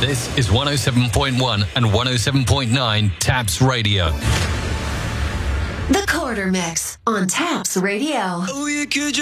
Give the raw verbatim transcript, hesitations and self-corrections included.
This is one oh seven point one and one oh seven point nine Taps Radio. The Quarter Mix on Taps Radio. Oh, you could